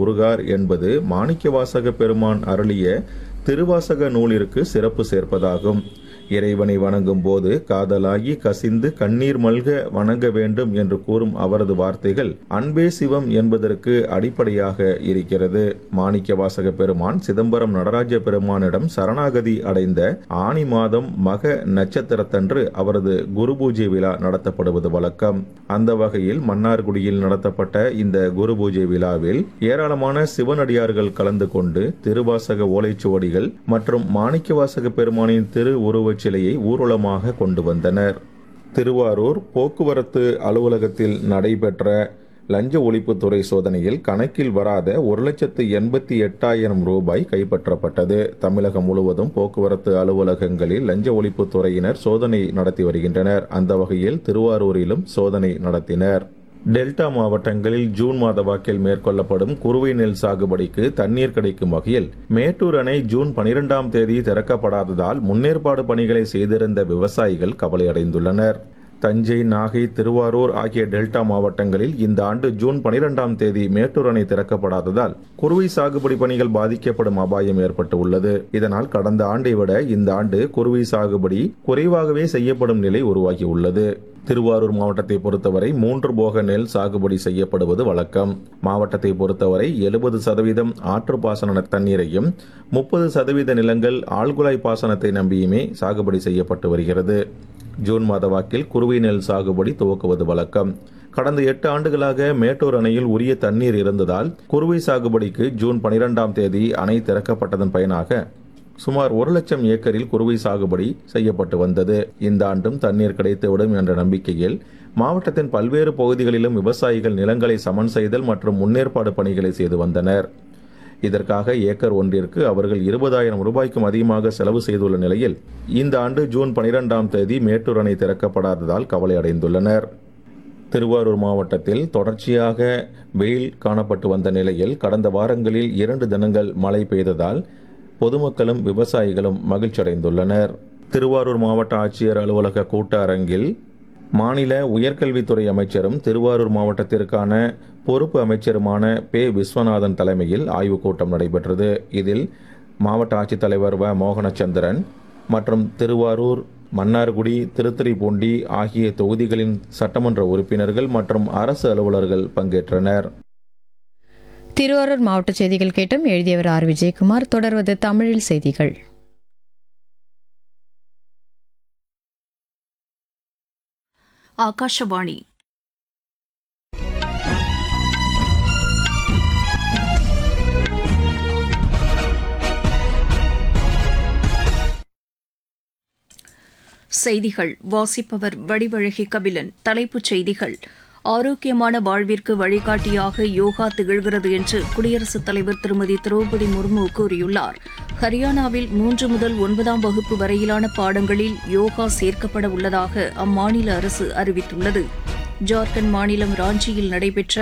உருகார் என்பது மாணிக்கவாசக பெருமான் அருளிய திருவாசக நூலிற்கு சிறப்பு சேர்ப்பதாகும். இறைவனை வணங்கும் போது காதலாகி கசிந்து கண்ணீர் மல்க வணங்க வேண்டும் என்று கூறும் அவரது வார்த்தைகள் அன்பே சிவம் என்பதற்கு அடிப்படையாக இருக்கிறது. மாணிக்கவாசக பெருமான் சிதம்பரம் நடராஜ பெருமானிடம் சரணாகதி அடைந்த ஆனி மாதம் மக நட்சத்திரத்தன்று அவரது குரு பூஜை விழா நடத்தப்படுவது வழக்கம். அந்த வகையில் மன்னார்குடியில் நடத்தப்பட்ட இந்த குரு பூஜை விழாவில் ஏராளமான சிவனடியார்கள் கலந்து கொண்டு திருவாசக ஓலைச்சுவடிகள் மற்றும் மாணிக்கவாசக பெருமானின் திரு உருவச் சிலையை ஊர்வலமாக கொண்டு வந்தனர். திருவாரூர் போக்குவரத்து அலுவலகத்தில் நடைபெற்ற லஞ்ச ஒழிப்புத்துறை சோதனையில் கணக்கில் வராத 1,88,000 ரூபாய் கைப்பற்றப்பட்டது. தமிழகம் முழுவதும் போக்குவரத்து அலுவலகங்களில் லஞ்ச ஒழிப்புத்துறையினர் சோதனை நடத்தி வருகின்றனர். அந்த வகையில் திருவாரூரிலும் சோதனை நடத்தினர். டெல்டா மாவட்டங்களில் ஜூன் மாத வாக்கில் மேற்கொள்ளப்படும் குறுவை நெல் சாகுபடிக்கு தண்ணீர் கிடைக்கும் வகையில் மேட்டூர் அணை ஜூன் 12ஆம் தேதி திறக்கப்படாததால் முன்னேற்பாடு பணிகளை செய்திருந்த விவசாயிகள் கவலையடைந்துள்ளனர். தஞ்சை, நாகை, திருவாரூர் ஆகிய டெல்டா மாவட்டங்களில் இந்த ஆண்டு ஜூன் 12ஆம் தேதி மேட்டூர் அணை திறக்கப்படாததால் குறுவை சாகுபடி பணிகள் பாதிக்கப்படும் அபாயம் ஏற்பட்டு உள்ளது. இதனால் கடந்த ஆண்டை விட இந்த ஆண்டு குறுவை சாகுபடி குறைவாகவே செய்யப்படும் நிலை உருவாகியுள்ளது. திருவாரூர் மாவட்டத்தை பொறுத்தவரை 3 போக நெல் சாகுபடி செய்யப்படுவது வழக்கம். மாவட்டத்தை பொறுத்தவரை 70% ஆற்று பாசன தண்ணீரையும் 30% நிலங்கள் ஆழ்குழாய் பாசனத்தை நம்பியுமே சாகுபடி செய்யப்பட்டு வருகிறது. ஜூன் மாத வாக்கில் குறுவை நெல் சாகுபடி துவக்குவது வழக்கம். கடந்த 8 ஆண்டுகளாக மேட்டூர் அணையில் உரிய தண்ணீர் இருந்ததால் குறுவை சாகுபடிக்கு ஜூன் 12ஆம் தேதி அணை திறக்கப்பட்டதன் பயனாக சுமார் 1 லட்சம் ஏக்கரில் குறுவை சாகுபடி செய்யப்பட்டு வந்தது. இந்த ஆண்டும் தண்ணீர் கிடைத்துவிடும் என்ற நம்பிக்கையில் மாவட்டத்தின் பல்வேறு பகுதிகளிலும் விவசாயிகள் நிலங்களை சமன் செய்தல் மற்றும் முன்னேற்பாடு பணிகளை செய்து வந்தனர். இதற்காக ஏக்கர் ஒன்றிற்கு அவர்கள் 20,000 ரூபாய்க்கும் அதிகமாக செலவு செய்துள்ள நிலையில் இந்த ஆண்டு ஜூன் 12ஆம் தேதி மேட்டூர் அணை திறக்கப்படாததால் கவலை அடைந்துள்ளனர். திருவாரூர் மாவட்டத்தில் தொடர்ச்சியாக வெயில் காணப்பட்டு வந்த நிலையில் கடந்த வாரங்களில் 2 தினங்கள் மழை பெய்ததால் பொதுமக்களும் விவசாயிகளும் மகிழ்ச்சியடைந்துள்ளனர். திருவாரூர் மாவட்ட ஆட்சியர் அலுவலக கூட்ட அரங்கில் மாநில உயர்கல்வித்துறை அமைச்சரும் திருவாரூர் மாவட்டத்திற்கான பொறுப்பு அமைச்சருமான பே. விஸ்வநாதன் தலைமையில் ஆய்வுக் கூட்டம் நடைபெற்றது. இதில் மாவட்ட ஆட்சித்தலைவர் வ. மோகனச்சந்திரன் மற்றும் திருவாரூர், மன்னார்குடி, திருத்துறைப்பூண்டி ஆகிய தொகுதிகளின் சட்டமன்ற உறுப்பினர்கள் மற்றும் அரசு அலுவலர்கள் பங்கேற்றனர். திருவாரூர் மாவட்ட செய்திகள் கேட்டும். எழுதியவர் ஆர். விஜயகுமார். தொடர்வது தமிழில் செய்திகள். ஆகாஷவாணி. செய்திகள் வாசிப்பவர் வடிவழகி கபிலன். தலைப்புச் செய்திகள்: ஆரோக்கியமான வாழ்விற்கு வழிகாட்டியாக யோகா திகழ்கிறது என்று குடியரசுத் தலைவர் திருமதி திரௌபதி முர்மு கூறியுள்ளார். ஹரியானாவில் 3 முதல் 9ஆம் வகுப்பு வரையிலான பாடங்களில் யோகா சேர்க்கப்பட உள்ளதாக அம்மாநில அரசு அறிவித்துள்ளது. ஜார்க்கண்ட் மாநிலம் ராஞ்சியில் நடைபெற்ற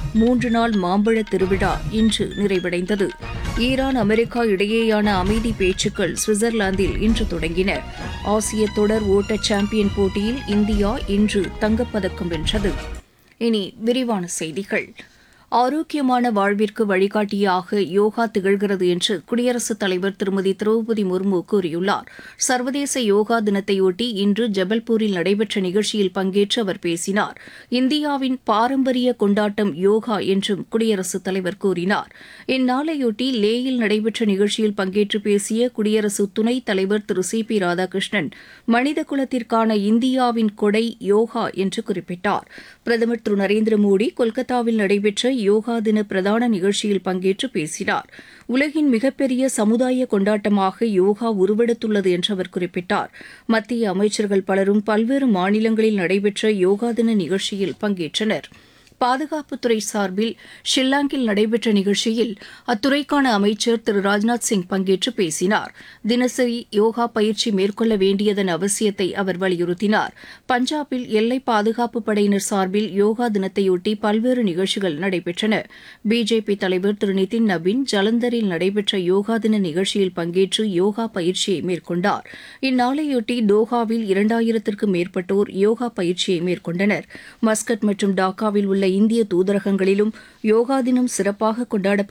3 நாள் மாம்பழ திருவிழா இன்று நிறைவடைந்தது. ஈரான், அமெரிக்கா இடையேயான அமைதி பேச்சுக்கள் சுவிட்சர்லாந்தில் இன்று தொடங்கின. ஆசிய தொடர் ஓட்ட சாம்பியன் போட்டியில் இந்தியா இன்று தங்கப்பதக்கம் வென்றது. இனி விரிவான செய்திகள். ஆரோக்கியமான வாழ்விற்கு வழிகாட்டியாக யோகா திகழ்கிறது என்று குடியரசுத் தலைவர் திருமதி திரௌபதி முர்மு கூறியுள்ளார். சர்வதேச யோகா தினத்தையொட்டி இன்று ஜபல்பூரில் நடைபெற்ற நிகழ்ச்சியில் பங்கேற்று அவர் பேசினார். இந்தியாவின் பாரம்பரிய கொண்டாட்டம் யோகா என்றும் குடியரசுத் தலைவர் கூறினார். இந்நாளையொட்டி லேயில் நடைபெற்ற நிகழ்ச்சியில் பங்கேற்று பேசிய குடியரசு துணைத் தலைவர் திரு சி பி ராதாகிருஷ்ணன், மனித குலத்திற்கான இந்தியாவின் கொடை யோகா என்று குறிப்பிட்டார். பிரதமர் திரு நரேந்திர மோடி கொல்கத்தாவில் நடைபெற்ற யோகா தின பிரதான நிகழ்ச்சியில் பங்கேற்று பேசினார். உலகின் மிகப்பெரிய சமுதாய கொண்டாட்டமாக யோகா உருவெடுத்துள்ளது என்று அவர் குறிப்பிட்டார். மத்திய அமைச்சர்கள் பலரும் பல்வேறு மாநிலங்களில் நடைபெற்ற யோகா தின நிகழ்ச்சியில் பங்கேற்றனர். பாதுகாப்புத்துறை சார்பில் ஷில்லாங்கில் நடைபெற்ற நிகழ்ச்சியில் அத்துறைக்கான அமைச்சர் திரு ராஜ்நாத் சிங் பங்கேற்று பேசினார். தினசரி யோகா பயிற்சி மேற்கொள்ள வேண்டியதன் அவசியத்தை அவர் வலியுறுத்தினார். பஞ்சாபில் எல்லை பாதுகாப்பு படையினர் சார்பில் யோகா தினத்தையொட்டி பல்வேறு நிகழ்ச்சிகள் நடைபெற்றன. பிஜேபி தலைவர் திரு நிதின் நபீன் ஜலந்தரில் நடைபெற்ற யோகா தின நிகழ்ச்சியில் பங்கேற்று யோகா பயிற்சியை மேற்கொண்டார். இந்நாளையொட்டி தோஹாவில் 2000த்திற்கும் மேற்பட்டோர் யோகா பயிற்சியை மேற்கொண்டனர். மஸ்கட் மற்றும் டாக்காவில் உள்ள இந்திய தூதரகங்களிலும் யோகா தினம் சிறப்பாக கொண்டாடப்பட்டது.